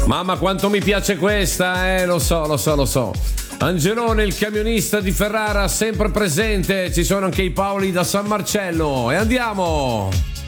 Mamma quanto mi piace questa, lo so. Angelone, il camionista di Ferrara, sempre presente. Ci sono anche i Paoli da San Marcello. E andiamo!